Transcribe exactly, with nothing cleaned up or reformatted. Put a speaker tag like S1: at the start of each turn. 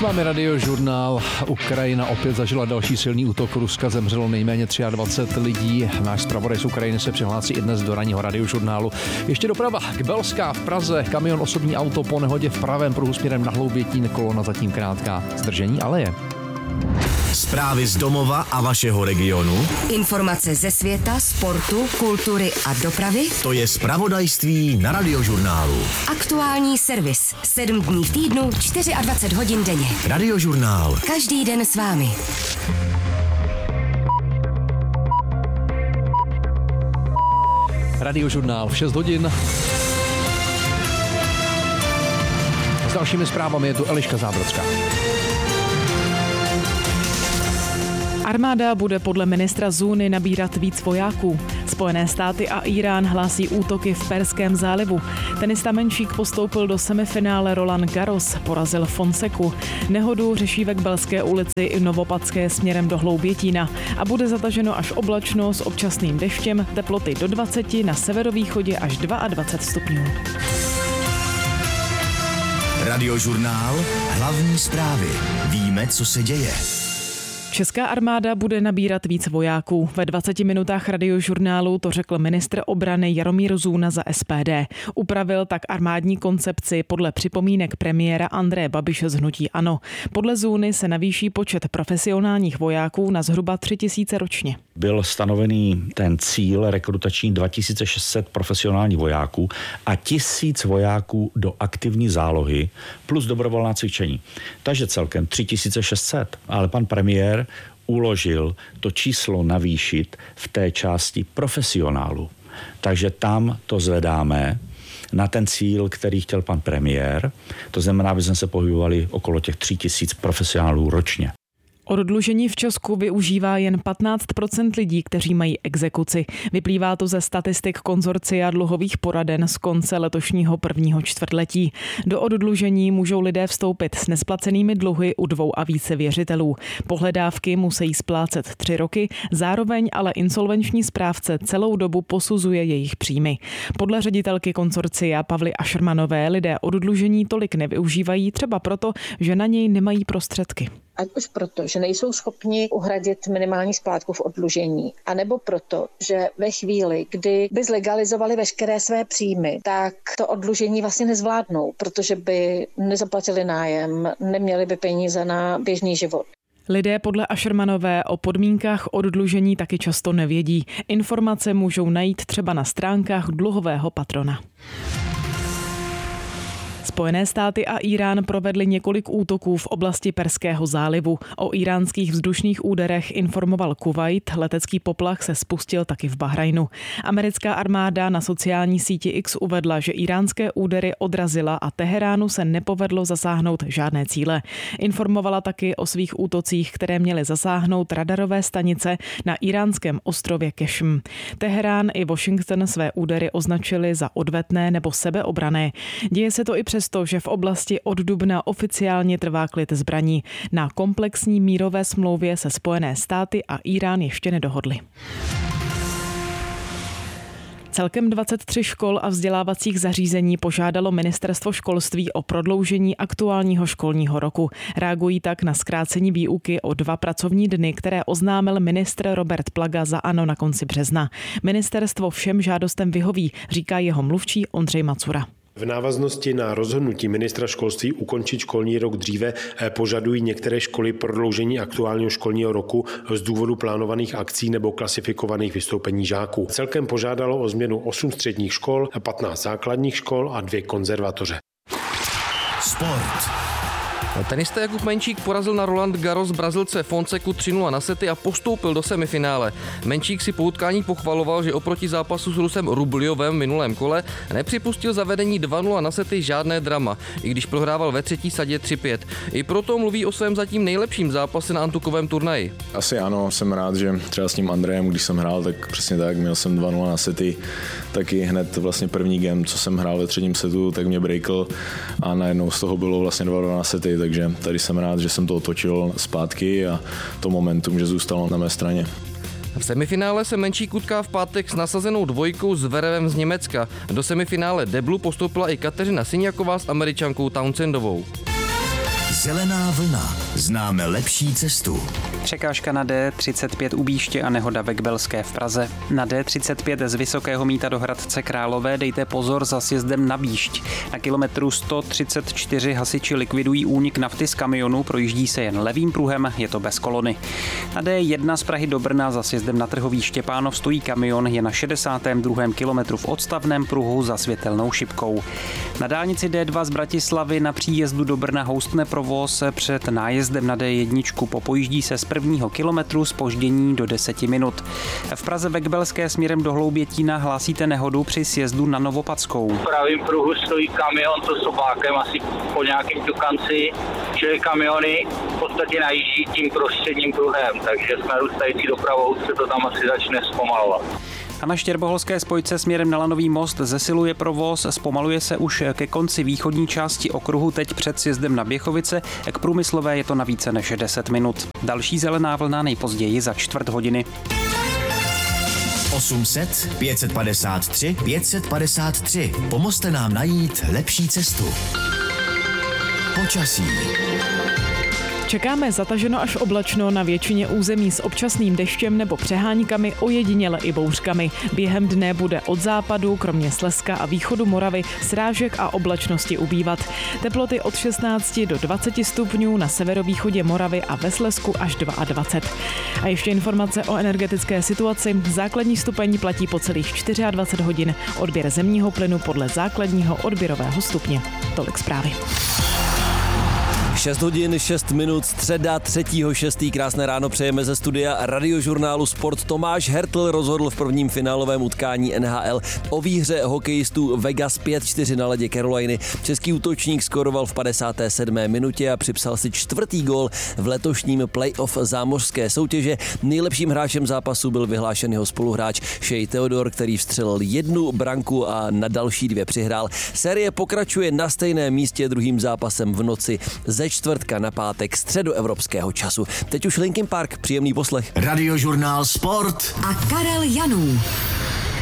S1: vámi Radiožurnál. Ukrajina opět zažila další silný útok Ruska, zemřelo nejméně dvacet tři lidí. Náš zpravodaj z Ukrajiny se přihlásí i dnes do ranního Radiožurnálu. Ještě doprava k Belská v Praze. Kamion osobní auto po nehodě v pravém pruhu směrem na Hloubětín, kolona zatím krátká. Zdržení aleje.
S2: Zprávy z domova a vašeho regionu.
S3: Informace ze světa, sportu, kultury a dopravy.
S2: To je zpravodajství na Radiožurnálu.
S3: Aktuální servis. sedm dní v týdnu, dvacet čtyři hodin denně.
S2: Radiožurnál.
S3: Každý den s vámi.
S1: Radiožurnál v šest hodin. S dalšími zprávami je tu Eliška Zábrodská.
S4: Armáda bude podle ministra Zúny nabírat víc vojáků. Spojené státy a Irán hlásí útoky v Perském zálivu. Tenista Menčík postoupil do semifinále Roland Garros, porazil Fonseku. Nehodu řeší ve Kbelské ulici i Novopadské směrem do Hloubětína a bude zataženo až oblačno s občasným deštěm, teploty do dvaceti, na severovýchodě až dvacet dva stupňů.
S2: Radiožurnál, hlavní zprávy. Víme, co se děje.
S4: Česká armáda bude nabírat víc vojáků. Ve dvaceti minutách Radiožurnálu to řekl ministr obrany Jaromír Zúna za S P D. Upravil tak armádní koncepci podle připomínek premiéra Andreje Babiše z hnutí ANO. Podle Zúny se navýší počet profesionálních vojáků na zhruba tři tisíce ročně.
S5: Byl stanovený ten cíl rekrutační dva tisíce šest set profesionálních vojáků a tisíc vojáků do aktivní zálohy plus dobrovolná cvičení. Takže celkem tři tisíce šest set. Ale pan premiér uložil to číslo navýšit v té části profesionálu. Takže tam to zvedáme na ten cíl, který chtěl pan premiér. To znamená, aby jsme se pohybovali okolo těch tři tisíc profesionálů ročně.
S4: Oddlužení v Česku využívá jen patnáct procent lidí, kteří mají exekuci. Vyplývá to ze statistik konzorcia dluhových poraden z konce letošního prvního čtvrtletí. Do oddlužení můžou lidé vstoupit s nesplacenými dluhy u dvou a více věřitelů. Pohledávky musí splácet tři roky, zároveň ale insolvenční správce celou dobu posuzuje jejich příjmy. Podle ředitelky konzorcia Pavly Ašermanové lidé oddlužení tolik nevyužívají, třeba proto, že na něj nemají prostředky.
S6: Ať už proto, že nejsou schopni uhradit minimální splátku v oddlužení, anebo proto, že ve chvíli, kdy by zlegalizovali veškeré své příjmy, tak to oddlužení vlastně nezvládnou, protože by nezaplatili nájem, neměli by peníze na běžný život.
S4: Lidé podle Ašermanové o podmínkách oddlužení taky často nevědí. Informace můžou najít třeba na stránkách dluhového patrona. Spojené státy a Irán provedli několik útoků v oblasti Perského zálivu. O iránských vzdušných úderech informoval Kuvajt, letecký poplach se spustil taky v Bahrajnu. Americká armáda na sociální síti X uvedla, že iránské údery odrazila a Teheránu se nepovedlo zasáhnout žádné cíle. Informovala taky o svých útocích, které měly zasáhnout radarové stanice na iránském ostrově Kešm. Teherán i Washington své údery označili za odvetné nebo sebeobrané. Děje se to i přes to, že v oblasti od dubna oficiálně trvá klid zbraní. Na komplexní mírové smlouvě se Spojené státy a Irán ještě nedohodli. Celkem dvacet tři škol a vzdělávacích zařízení požádalo ministerstvo školství o prodloužení aktuálního školního roku. Reagují tak na zkrácení výuky o dva pracovní dny, které oznámil ministr Robert Plaga za ANO na konci března. Ministerstvo všem žádostem vyhoví, říká jeho mluvčí Ondřej Macura.
S7: V návaznosti na rozhodnutí ministra školství ukončit školní rok dříve požadují některé školy prodloužení aktuálního školního roku z důvodu plánovaných akcí nebo klasifikovaných vystoupení žáků. Celkem požádalo o změnu osm středních škol, patnáct základních škol a dvě konzervatoře.
S2: Sport.
S8: Tenista Jakub Menčík porazil na Roland Garros Brazilce Fonseku tři nula na sety a postoupil do semifinále. Menčík si po utkání pochvaloval, že oproti zápasu s Rusem Rubljovem v minulém kole nepřipustil zavedení dva nula na sety žádné drama, i když prohrával ve třetí sadě tři pět. I proto mluví o svém zatím nejlepším zápase na antukovém turnaji.
S9: Asi ano, jsem rád, že třeba s tím Andrejem, když jsem hrál, tak přesně tak, měl jsem dva nula na sety, taky hned vlastně první game, co jsem hrál ve třetím setu, tak mě breakl a najednou z toho bylo vlastně dva nula na sety, takže tady jsem rád, že jsem to otočil zpátky a to momentum, že zůstalo na mé straně.
S8: V semifinále se Menčík utká v pátek s nasazenou dvojkou s Zverevem z Německa. Do semifinále deblu postoupila i Kateřina Syňaková s Američankou Townsendovou.
S2: Zelená vlna. Známe lepší cestu.
S10: Překážka na D třicet pět u Bíště a nehoda ve Gbelské v Praze. Na D třicet pět z Vysokého Mýta do Hradce Králové dejte pozor za sjezdem na Bíšť. Na kilometru sto třicet čtyři hasiči likvidují únik nafty z kamionu, projíždí se jen levým pruhem, je to bez kolony. Na D jedna z Prahy do Brna za sjezdem na Trhový Štěpánov stojí kamion, je na šedesátém druhém kilometru v odstavném pruhu za světelnou šipkou. Na dálnici D dva z Bratislavy na příjezdu do Brna houstne provoz před nájezdem na D jedna, popojíždí se z prvního kilometru zpoždění do deseti minut. V Praze ve Gbelské směrem do Hloubětína hlásíte nehodu při sjezdu na Novopadskou.
S11: V pravém pruhu stojí kamion s osobákem asi po nějakém tukanci, čili kamiony v podstatě najíždí tím prostředním pruhem, takže s narůstající dopravou se to tam asi začne zpomalovat.
S10: A na Štěrboholské spojce směrem na Lanový most zesiluje provoz, zpomaluje se už ke konci východní části okruhu, teď před sjezdem na Běchovice, k Průmyslové je to na více než deset minut. Další zelená vlna nejpozději za čtvrt hodiny.
S2: osm set pět set padesát tři pět set padesát tři. Pomozte nám najít lepší cestu. Počasí.
S4: Čekáme zataženo až oblačno na většině území s občasným deštěm nebo přeháňkami, ojediněle i bouřkami. Během dne bude od západu, kromě Slezska a východu Moravy, srážek a oblačnosti ubývat. Teploty od šestnácti do dvaceti stupňů, na severovýchodě Moravy a ve Slezsku až dvacet dva. A ještě informace o energetické situaci. Základní stupeň platí po celých dvacet čtyři hodin. Odběr zemního plynu podle základního odběrového stupně. Tolik zprávy.
S12: šest hodin, šest minut, středa třetího šestého Krásné ráno přejeme ze studia Radiožurnálu Sport. Tomáš Hertl rozhodl v prvním finálovém utkání N H L o výhře hokejistů Vegas pět čtyři na ledě Caroliny. Český útočník skoroval v padesáté sedmé minutě a připsal si čtvrtý gól v letošním playoff zámořské soutěže. Nejlepším hráčem zápasu byl vyhlášen jeho spoluhráč Shea Theodore, který vstřelil jednu branku a na další dvě přihrál. Série pokračuje na stejném místě druhým zápasem v noci ze čtvrtka na pátek středoevropského času. Teď už Linkin Park, příjemný poslech.
S2: Radiožurnál Sport
S3: a Karel Janů.